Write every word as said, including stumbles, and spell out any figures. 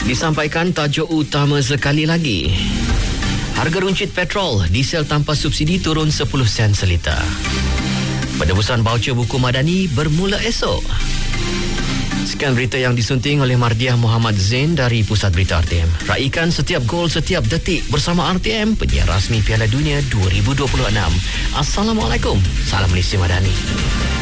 Disampaikan tajuk utama sekali lagi. Harga runcit petrol, diesel tanpa subsidi turun sepuluh sen seliter. Penebusan baucer buku Madani bermula esok. Sekian berita yang disunting oleh Mardiah Muhammad Zain dari Pusat Berita R T M. Raikan setiap gol setiap detik bersama R T M, penyiar rasmi Piala Dunia dua ribu dua puluh enam. Assalamualaikum. Salam Malaysia Madani.